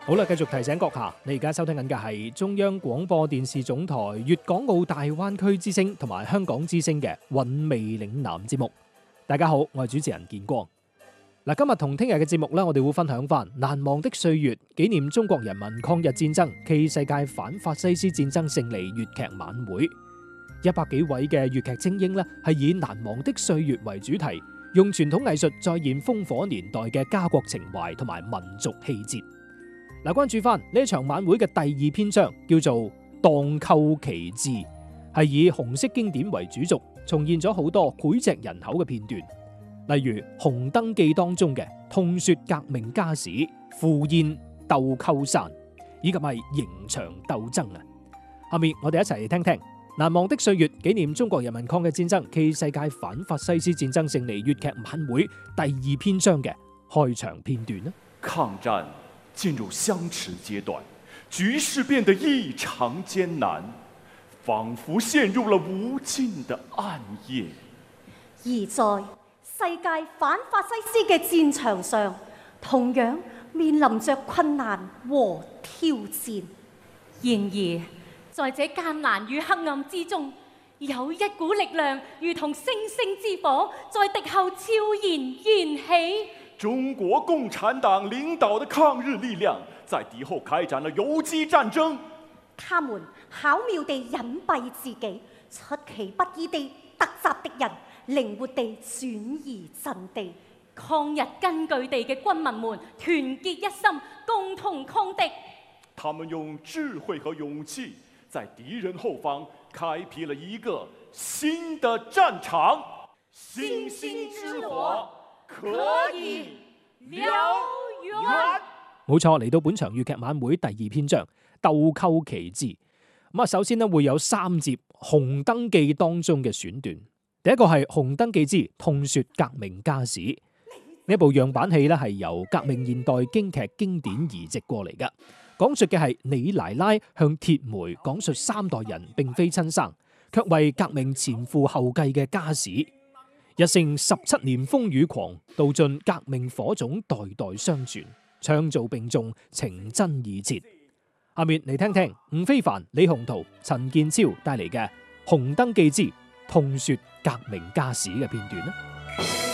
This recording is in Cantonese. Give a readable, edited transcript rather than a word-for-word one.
好啦，繼續提醒閣下，你而家收聽緊嘅係中央廣播電視總台粵港澳大灣區之聲同埋香港之聲嘅韻味嶺南節目。大家好，我係主持人建光。嗱，今日同聽日嘅節目呢，我哋會分享翻難忘的歲月，紀念中國人民抗日戰爭暨世界反法西斯戰爭勝利粵劇晚會。100幾位嘅粵劇精英呢，係以難忘的歲月為主題，用傳統藝術再現烽火年代嘅家國情懷同埋民族氣節。嗱，關注翻呢一場晚會嘅第二篇章，叫做《蕩寇奇志》，係以紅色經典為主軸，重現咗好多膾炙人口嘅片段，例如《紅燈記》當中嘅痛說革命家史、赴宴鬥鳩山，以及係刑場鬥爭啊！下面我哋一齊嚟聽聽難忘的歲月，紀念中國人民抗日戰爭暨世界反法西斯戰爭勝利粵劇晚會第二篇章嘅開場片段啦。 抗戰進入相持階段，局勢變得異常艱難，仿佛陷入了無盡的暗夜。 而在世界反法西斯嘅戰場上，同樣面臨着困難和挑戰。 然而，在這艱難與黑暗之中，有一股力量如同星星之火，在敵後悄然燃起。 中國共產黨領導的抗日力量在敵後開展了游擊戰爭。 他們巧妙地隱蔽自己，出其不意地突襲敵人，靈活地轉移陣地。 抗日根據地嘅軍民們團結一心，共同抗敵。 他們用智慧和勇氣，在敵人後方開闢了一個新的戰場。星星之火可以燎原。 冇錯，嚟到本場粵劇晚會第二篇章《鬥寇奇志》。咁啊，首先呢會有3節《紅燈記》當中嘅選段。第一個係《紅燈記之痛說革命家史》，呢部樣板戲呢係由革命現代京劇經典移植過嚟㗎，講述嘅係李奶奶向鐵梅講述3代人並非親生，卻為革命前赴後繼嘅家史。一姓17年風雨狂，道盡革命火種代代相傳，唱造並重，情真意切。下面嚟聽聽吳非凡、李鴻圖、陳建超帶嚟嘅《紅燈記之痛說革命家史》嘅片段啦。